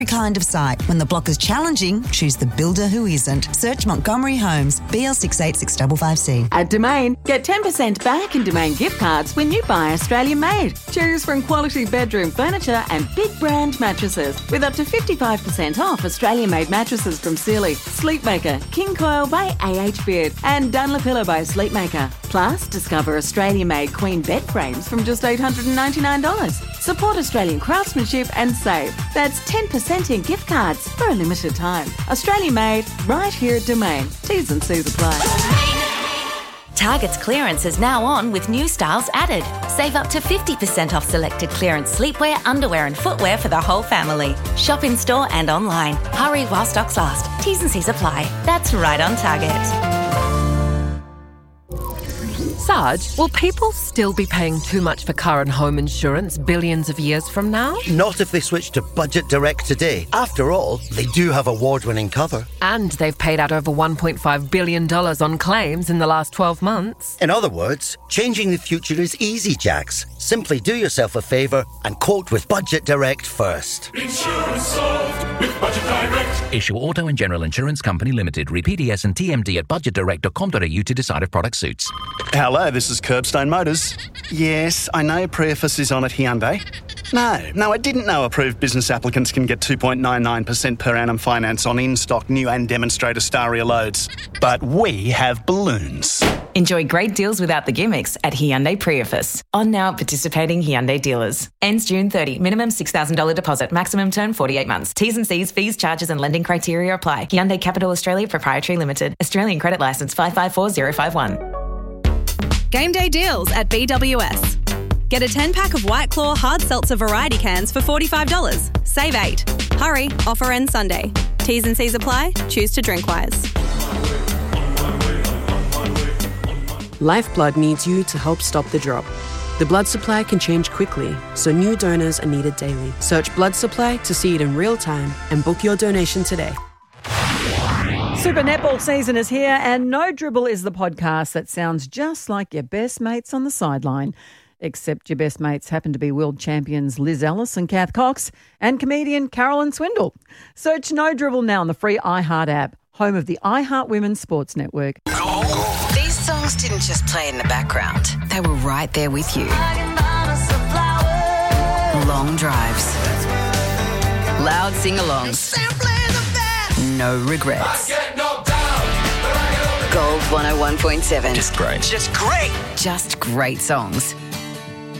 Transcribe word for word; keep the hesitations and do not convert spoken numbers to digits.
kind of site. When the block is challenging, choose the builder who isn't. Search Montgomery Homes, B L six eight six five five C. At Domain, get ten percent back in Domain gift cards when you buy Australian made. Choose from quality bedroom furniture and big brand mattresses with up to fifty-five percent off Australian made mattresses from Sealy, Sleepmaker, King Coil by A H Beard and Dunlopillow by Sleepmaker. Plus, discover Australian made queen bed frames from just eight hundred ninety-nine dollars. Support Australian craftsmanship and save. That's ten percent in gift cards for a limited time. Australian made, right here at Domain. T's and C's apply. Target's clearance is now on with new styles added. Save up to fifty percent off selected clearance sleepwear, underwear and footwear for the whole family. Shop in store and online. Hurry while stocks last. T's and C's apply. That's right on Target. Sarge, will people still be paying too much for car and home insurance billions of years from now? Not if they switch to Budget Direct today. After all, they do have award-winning cover. And they've paid out over one point five billion dollars on claims in the last twelve months. In other words, changing the future is easy, Jax. Simply do yourself a favour and quote with Budget Direct first. Insurance solved with Budget Direct. Issue Auto and General Insurance Company Limited. Read P D S and T M D at budget direct dot com dot a u to decide if product suits. Hello, this is Curbstone Motors. Yes, I know Preface is on at Hyundai. No, no, I didn't know approved business applicants can get two point nine nine percent per annum finance on in-stock new and demonstrator Staria loads. But we have balloons. Enjoy great deals without the gimmicks at Hyundai Preface. On now at participating Hyundai dealers. Ends June thirtieth. Minimum six thousand dollars deposit. Maximum term forty-eight months. T's and C's, fees, charges and lending criteria apply. Hyundai Capital Australia Proprietary Limited. Australian credit licence five five four zero five one. Game day deals at B W S. Get a ten-pack of White Claw hard seltzer variety cans for forty-five dollars. Save eight. Hurry, offer ends Sunday. T's and C's apply. Choose to drink wise. Lifeblood needs you to help stop the drop. The blood supply can change quickly, so new donors are needed daily. Search blood supply to see it in real time and book your donation today. Super Netball season is here, and No Dribble is the podcast that sounds just like your best mates on the sideline. Except your best mates happen to be world champions Liz Ellis and Kath Cox and comedian Carolyn Swindle. Search No Dribble now on the free iHeart app, home of the iHeart Women's Sports Network. These songs didn't just play in the background. They were right there with you. Long drives. Loud sing-alongs. No regrets. Gold one oh one point seven. Just great. Just great. Just great songs.